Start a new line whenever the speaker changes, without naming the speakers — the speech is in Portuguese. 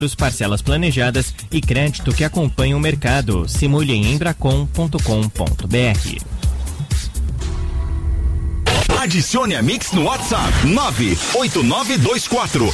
parcelas planejadas e crédito que acompanha o mercado. Simule em embracon.com.br.
Adicione a Mix no WhatsApp 98924